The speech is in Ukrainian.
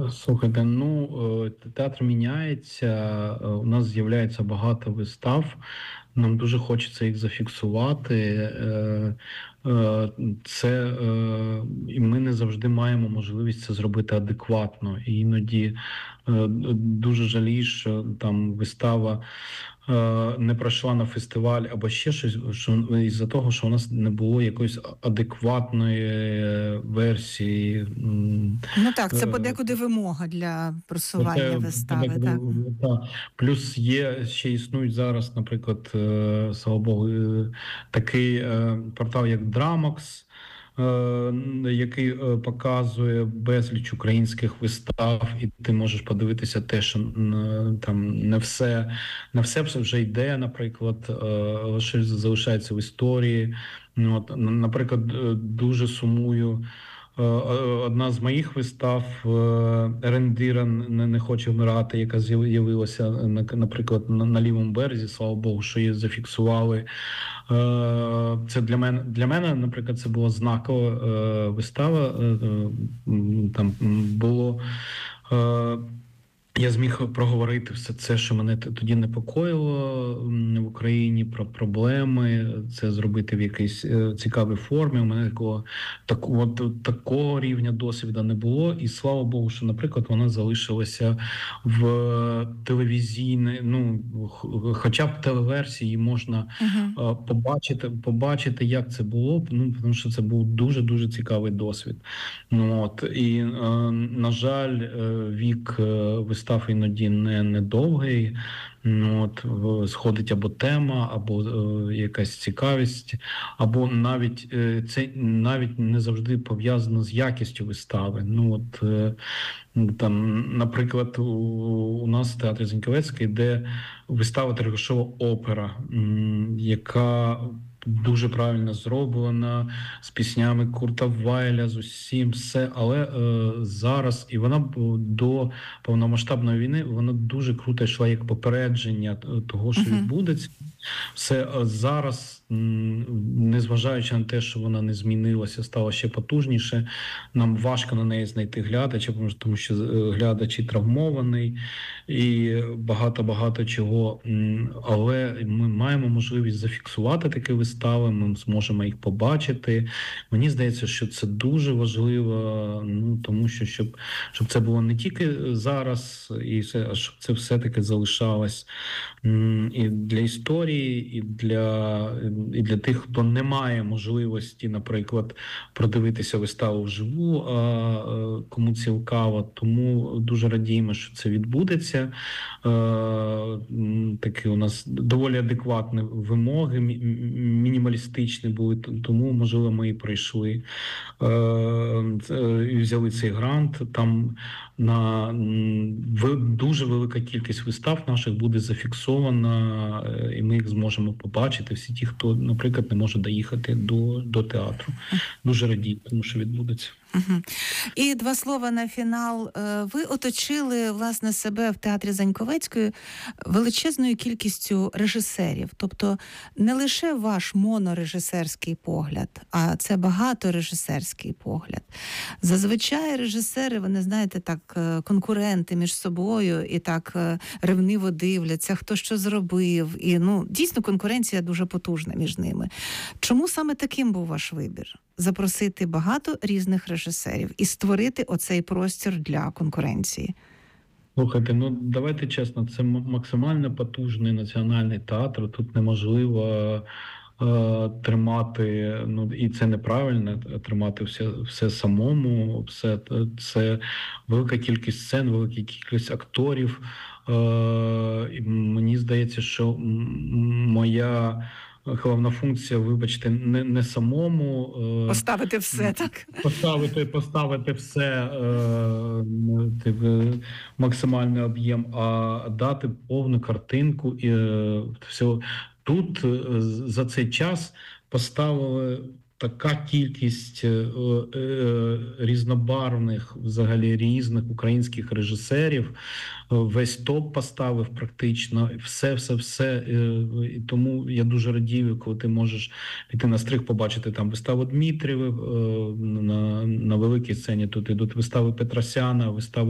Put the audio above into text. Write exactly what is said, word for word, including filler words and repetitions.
Слухайте, ну е, театр міняється, е, у нас з'являється багато вистав. Нам дуже хочеться їх зафіксувати. Е, е, Це е, і ми не завжди маємо можливість це зробити адекватно. І іноді е, дуже жалію, що там вистава е, не пройшла на фестиваль або ще щось, що із-за того, що у нас не було якоїсь адекватної е, версії. м, Ну так, це е, подекуди вимога для просування Оце вистави, подекуди, так. та. Плюс є, ще існують зараз, наприклад, е, слава Богу, е, такий е, портал, як Драмокс, е, який е, показує безліч українських вистав, і ти можеш подивитися те, що м, там не все, не все вже йде, наприклад, е, лише залишається в історії. Ну, от, н- наприклад, е, дуже сумую. Е, Одна з моїх вистав е, Рендіра не, не хоче вмирати, яка з'явилася, на- наприклад, на, на лівому березі. Слава Богу, що її зафіксували. Е, Це для мене для мене, наприклад, це була знакова е, вистава. Е, е, м, Там м, було. е, Я зміг проговорити все це, що мене т- тоді непокоїло м, в Україні, про проблеми, це зробити в якійсь е, цікавій формі. У мене такого так, от, такого рівня досвіду не було. І слава Богу, що, наприклад, вона залишилася в телевізійній, ну х- хоча б телеверсії можна Угу. е, побачити, побачити, як це було. Ну тому що це був дуже дуже цікавий досвід. Ну от і е, на жаль, е, вік е, вистав іноді не, не довгий. Ну от в- сходить або тема, або е, якась цікавість, або навіть е, це навіть не завжди пов'язано з якістю вистави. Ну от е, там, наприклад, у, у нас в театрі Заньковецький йде вистава Трегушова опера, м, яка дуже правильно зроблена, з піснями Курта Вайля, з усім все. Але е, зараз, і вона б до повномасштабної війни, вона дуже круто йшла як попередження того, що Угу. відбудеться. Все е, зараз, м, незважаючи на те, що вона не змінилася, стала ще потужніше. Нам важко на неї знайти глядача, тому що тому що е, глядач і травмований і багато-багато чого. М, Але ми маємо можливість зафіксувати такі вистави, ми зможемо їх побачити. Мені здається, що це дуже важливо, ну тому що щоб, щоб це було не тільки зараз, і все, а щоб це все-таки залишалось м, і для історії, і для, і для тих, хто не має можливості, наприклад, продивитися виставу вживу, а е, кому цікаво. Тому дуже радіємо, що це відбудеться. Е, м, Такі у нас доволі адекватні вимоги, мі- м- мінімалістичні були, т- тому, можливо, ми і пройшли. Е, це- і взяли цей грант. Там на м, в- дуже велика кількість вистав наших буде зафіксована, е, і ми їх зможемо побачити. Всі ті, хто, наприклад, не може доїхати до, до театру. Дуже радію, тому що відбудеться. Угу. І два слова на фінал. Е, Ви оточили, власне, себе в театрі Заньковецької величезною кількістю режисерів. Тобто не лише ваш монорежисерський погляд, а це багаторежисерський погляд. Зазвичай режисери, вони, знаєте, так, е, конкуренти між собою і так е, ревниво дивляться, хто що зробив. І, ну, дійсно, конкуренція дуже потужна між ними. Чому саме таким був ваш вибір? Запросити багато різних режисерів і створити оцей простір для конкуренції. Слухайте, ну давайте чесно, це м- максимально потужний національний театр. Тут неможливо е, тримати, ну і це неправильно, тримати все, все самому. Все це велика кількість сцен, велика кількість акторів. Е, і мені здається, що м- моя головна функція, вибачте, не, не самому. е, Поставити все, так? Поставити, поставити все е, тип, е, максимальний об'єм, а дати повну картинку і е, все. Тут е, за цей час поставили така кількість е, е, різнобарвних, взагалі різних українських режисерів. Весь топ поставив практично все, все, все. е, І тому я дуже радію, коли ти можеш піти на стриг, побачити там виставу Дмитрієва е, на, на великій сцені. Тут ідуть вистави Петросяна, вистави